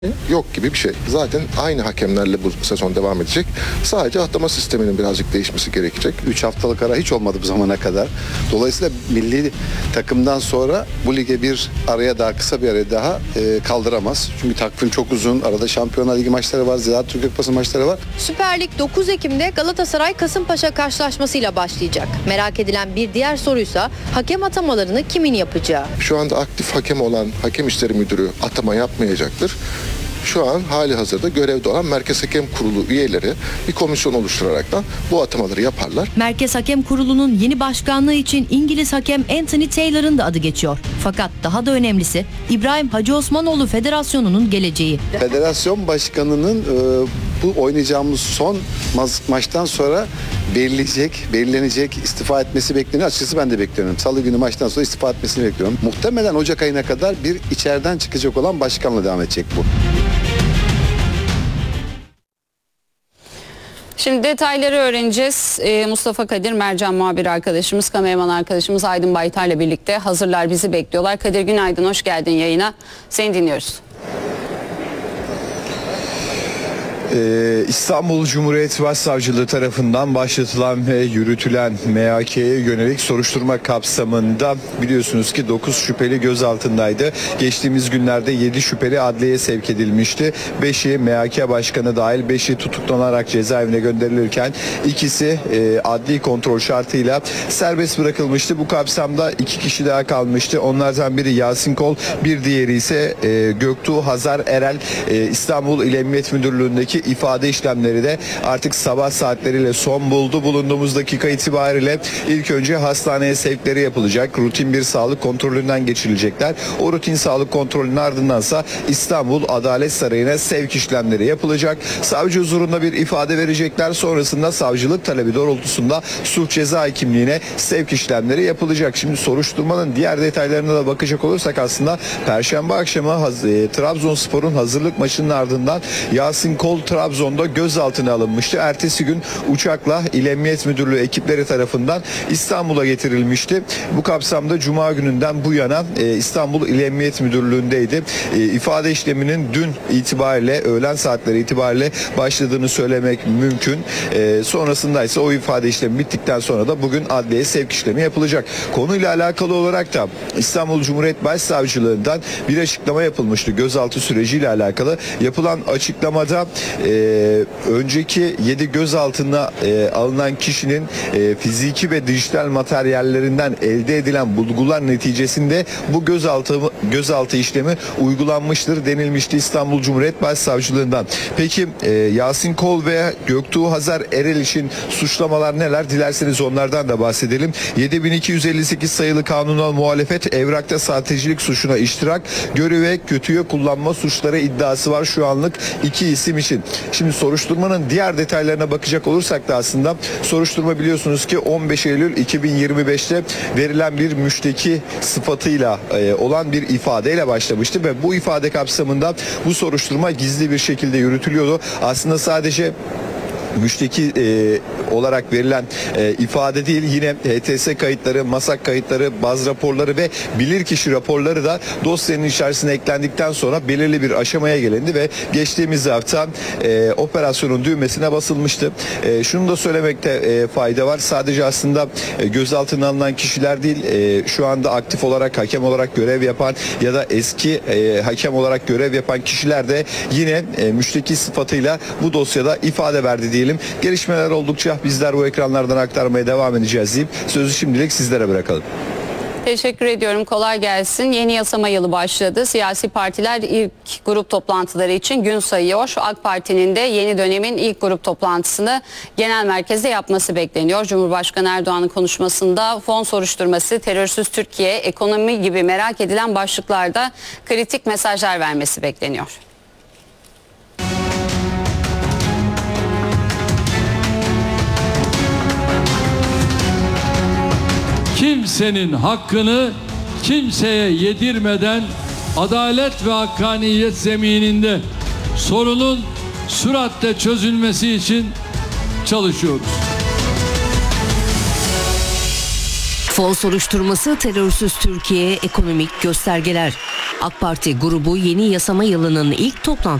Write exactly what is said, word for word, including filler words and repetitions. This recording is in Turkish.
yok gibi bir şey. Zaten aynı hakemlerle bu sezon devam edecek. Sadece atlama sisteminin birazcık değişmesi gerekecek. üç haftalık ara hiç olmadı bu zamana kadar. Dolayısıyla milli takımdan sonra bu lige bir araya daha kısa bir araya daha e, kaldıramaz. Çünkü takvim çok uzun. Arada Şampiyonlar Ligi maçları var. Ziraat Türkiye Kupası maçları var. Süper Lig dokuz Ekim'de Galatasaray-Kasımpaşa karşılaşmasıyla başlayacak. Merak edilen bir diğer soruysa hakem atamalarını kimin yapacağı? Şu anda aktif hakem olan Hakem İşleri Müdürü atama yapmayacaktır. Şu an hali hazırda görevde olan Merkez Hakem Kurulu üyeleri bir komisyon oluşturaraktan bu atamaları yaparlar. Merkez Hakem Kurulu'nun yeni başkanlığı için İngiliz hakem Anthony Taylor'ın da adı geçiyor. Fakat daha da önemlisi İbrahim Hacı Osmanoğlu Federasyonu'nun geleceği. Federasyon başkanının e, bu oynayacağımız son ma- maçtan sonra belirleyecek, belirlenecek, istifa etmesi bekleniyor. Açıkçası ben de bekliyorum. Salı günü maçtan sonra istifa etmesini bekliyorum. Muhtemelen Ocak ayına kadar bir içeriden çıkacak olan başkanla devam edecek bu. Şimdi detayları öğreneceğiz. Ee, Mustafa Kadir, Mercan muhabir arkadaşımız, kameraman arkadaşımız Aydın Baytar'la birlikte hazırlar bizi bekliyorlar. Kadir günaydın, hoş geldin yayına. Seni dinliyoruz. Ee, İstanbul Cumhuriyet Başsavcılığı tarafından başlatılan ve yürütülen M H K'ye yönelik soruşturma kapsamında biliyorsunuz ki dokuz şüpheli gözaltındaydı. Geçtiğimiz günlerde yedi şüpheli adliyeye sevk edilmişti. beşi M H K Başkanı dahil beşi tutuklanarak cezaevine gönderilirken ikisi e, adli kontrol şartıyla serbest bırakılmıştı. Bu kapsamda iki kişi daha kalmıştı. Onlardan biri Yasin Kol, bir diğeri ise e, Göktuğ Hazar Erel. e, İstanbul İl Emniyet Müdürlüğü'ndeki ifade işlemleri de artık sabah saatleriyle son buldu. Bulunduğumuz dakika itibariyle ilk önce hastaneye sevkleri yapılacak. Rutin bir sağlık kontrolünden geçirilecekler. O rutin sağlık kontrolünün ardındansa İstanbul Adalet Sarayı'na sevk işlemleri yapılacak. Savcı huzurunda bir ifade verecekler. Sonrasında savcılık talebi doğrultusunda suç ceza hakimliğine sevk işlemleri yapılacak. Şimdi soruşturmanın diğer detaylarına da bakacak olursak aslında Perşembe akşamı e, Trabzonspor'un hazırlık maçının ardından Yasin Kol Trabzon'da gözaltına alınmıştı. Ertesi gün uçakla İl Emniyet Müdürlüğü ekipleri tarafından İstanbul'a getirilmişti. Bu kapsamda Cuma gününden bu yana e, İstanbul İl Emniyet Müdürlüğü'ndeydi. E, ifade işleminin dün itibariyle öğlen saatleri itibariyle başladığını söylemek mümkün. E, sonrasında ise o ifade işlemi bittikten sonra da bugün adliyeye sevk işlemi yapılacak. Konuyla alakalı olarak da İstanbul Cumhuriyet Başsavcılığından bir açıklama yapılmıştı. Gözaltı süreciyle alakalı yapılan açıklamada e, önceki yedi gözaltına e, alınan kişinin e, fiziki ve dijital materyallerinden elde edilen bulgular neticesinde bu gözaltı gözaltı işlemi uygulanmıştır denilmişti İstanbul Cumhuriyet Başsavcılığından. Peki e, Yasin Kol ve Göktuğ Hazar Erel için suçlamalar neler? Dilerseniz onlardan da bahsedelim. yedi bin iki yüz elli sekiz sayılı kanuna muhalefet, evrakta sahtecilik suçuna iştirak, görev ve kötüye kullanma suçları iddiası var şu anlık iki isim için. Şimdi soruşturmanın diğer detaylarına bakacak olursak da aslında soruşturma biliyorsunuz ki on beş Eylül iki bin yirmi beşte verilen bir müşteki sıfatıyla e, olan bir ifadeyle başlamıştı ve bu ifade kapsamında bu soruşturma gizli bir şekilde yürütülüyordu. Aslında sadece müşteki e, olarak verilen e, ifade değil, yine H T S kayıtları, MASAK kayıtları, baz raporları ve bilirkişi raporları da dosyanın içerisine eklendikten sonra belirli bir aşamaya gelindi ve geçtiğimiz hafta e, operasyonun düğmesine basılmıştı. E, şunu da söylemekte e, fayda var. Sadece aslında e, gözaltına alınan kişiler değil, e, şu anda aktif olarak hakem olarak görev yapan ya da eski e, hakem olarak görev yapan kişiler de yine e, müşteki sıfatıyla bu dosyada ifade verdi diye. Gelişmeler oldukça bizler bu ekranlardan aktarmaya devam edeceğiz deyip sözü şimdilik sizlere bırakalım. Teşekkür ediyorum. Kolay gelsin. Yeni yasama yılı başladı. Siyasi partiler ilk grup toplantıları için gün sayıyor. AK Parti'nin de yeni dönemin ilk grup toplantısını genel merkezde yapması bekleniyor. Cumhurbaşkanı Erdoğan'ın konuşmasında fon soruşturması, terörsüz Türkiye, ekonomi gibi merak edilen başlıklarda kritik mesajlar vermesi bekleniyor. Kimsenin hakkını kimseye yedirmeden adalet ve hakkaniyet zemininde sorunun süratle çözülmesi için çalışıyoruz. Fon soruşturması, terörsüz Türkiye, ekonomik göstergeler. AK Parti grubu yeni yasama yılının ilk toplantısında